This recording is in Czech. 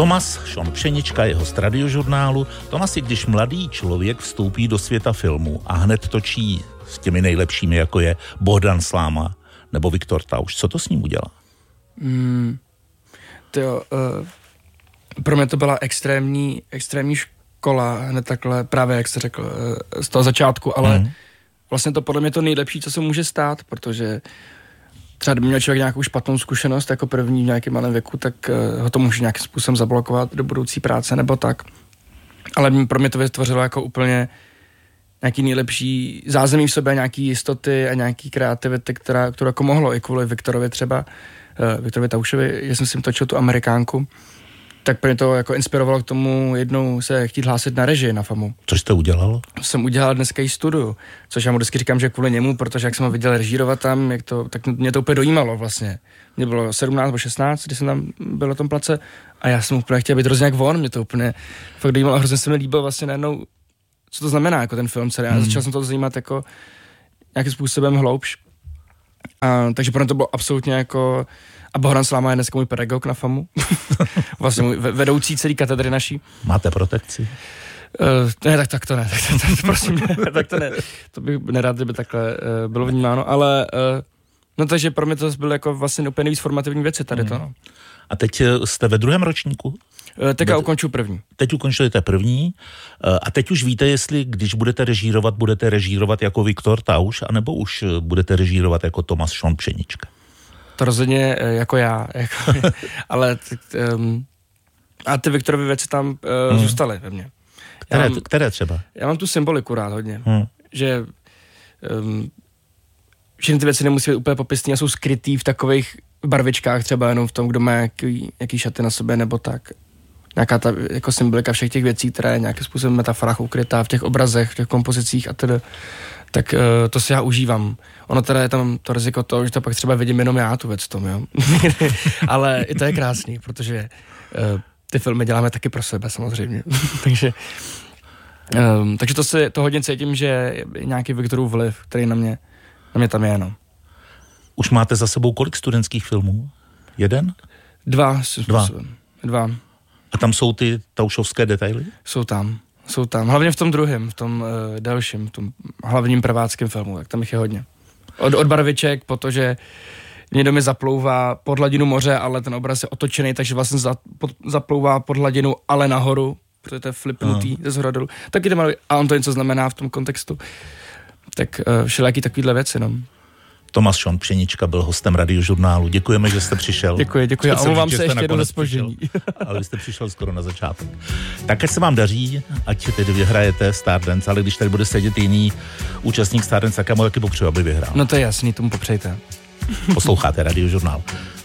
Tomas Šon Pšenička, jeho z Radiožurnálu. Tomasi, když mladý člověk vstoupí do světa filmu a hned točí s těmi nejlepšími, jako je Bohdan Sláma nebo Viktor Tauš, co to s ním udělá? Pro mě to byla extrémní škola, hned takhle, právě jak jste řekl, z toho začátku, ale vlastně to podle mě to nejlepší, co se může stát, protože třeba kdyby měl člověk nějakou špatnou zkušenost jako první v nějakém malém věku, tak ho to může nějakým způsobem zablokovat do budoucí práce nebo tak. Ale pro mě to vytvořilo jako úplně nějaký nejlepší zázemí v sobě, nějaký jistoty a nějaký kreativity, která jako mohlo i kvůli Viktorovi třeba, Viktorovi Taušovi, že jsem si jim točil tu Amerikánku, tak pro mě to jako inspirovalo k tomu jednou se chtít hlásit na režii na FAMu. Co jste udělal? Jsem udělal dneska i studiu, což já mu vždycky říkám, že kvůli němu, protože jak jsem ho viděl režírovat tam, tak mě to úplně dojímalo vlastně. Mě bylo 17 nebo 16, když jsem tam byl na tom place a já jsem úplně chtěl být hrozně jak on, mě to úplně fakt dojímalo a hrozně se mi líbil vlastně najednou, co to znamená jako ten film celý. Já začal jsem to zajímat jako nějakým způsobem hloubš. Takže pro mě to bylo absolutně jako... A Bohdan Sláma je dneska můj pedagog na FAMu. Vlastně můj vedoucí celý katedry naší. Máte protekci? Ne, tak to ne. Prosím, ne, tak to ne. To bych nerád, kdyby takhle bylo vnímáno, ale no takže pro mě to byly jako vlastně úplně nejvíc formativní věci tady to, no. A teď jste ve druhém ročníku? Teďka ukončuji první. Teď ukončujete první a teď už víte, jestli když budete režírovat jako Viktor Tauš, anebo už budete režírovat jako Tomas Šon Pšenička? To rozhodně jako já, ale a ty Viktorovy věci tam zůstaly ve mně. Které třeba? Já mám tu symboliku rád hodně, že všechny ty věci nemusí být úplně popisný a jsou skrytý v takových barvičkách, třeba jenom v tom, kdo má jaký šaty na sobě nebo tak. Nějaká ta jako symbolika všech těch věcí, která je nějakým způsobem metaforách ukrytá v těch obrazech, v těch kompozicích a tedy. Tak to si já užívám. Ono teda je tam to riziko toho, že to pak třeba vidím jenom já tu věc v tom, jo. Ale i to je krásný, protože ty filmy děláme taky pro sebe samozřejmě. takže to hodně cítím, že je nějaký Viktorův vliv, který na mě tam je, no. Už máte za sebou kolik studentských filmů? Jeden? Dva. A tam jsou ty taušovské detaily? Jsou tam. Hlavně v tom druhém, v tom dalším, v tom hlavním prváckém filmu, tak tam jich je hodně. Od barviček, protože někdo mi zaplouvá pod hladinu moře, ale ten obraz je otočený, takže vlastně zaplouvá pod hladinu, ale nahoru, protože to je flipnutý ze zhora dolů. Taky to malý, a on to něco znamená v tom kontextu. Tak všelijaký takovýhle věci, no. Tomas Šon Pšenička byl hostem Radiožurnálu. Děkujeme, že jste přišel. Děkuji. A omlouvám se ještě jednou za zpoždění. Ale vy jste přišel skoro na začátek. Tak se vám daří, ať tedy vyhrajete Stardance, ale když tady bude sedět jiný účastník Stardance, tak já mu taky popřeju, aby vyhrál. No to je jasný, tomu popřejte. Posloucháte Radiožurnál.